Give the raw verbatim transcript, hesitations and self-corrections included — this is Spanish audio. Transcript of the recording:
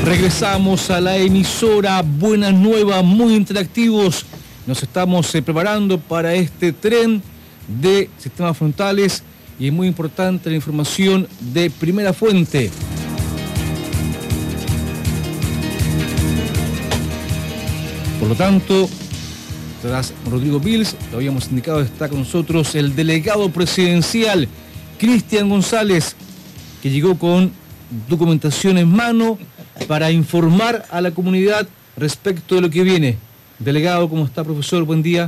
Regresamos a la emisora Buenas Nuevas, muy interactivos. Nos estamos eh, preparando para este tren de sistemas frontales y es muy importante la información de primera fuente. Por lo tanto, tras Rodrigo Pils, lo habíamos indicado, está con nosotros el delegado presidencial, Cristian González, que llegó con documentación en mano para informar a la comunidad respecto de lo que viene. Delegado, ¿cómo está, profesor? Buen día.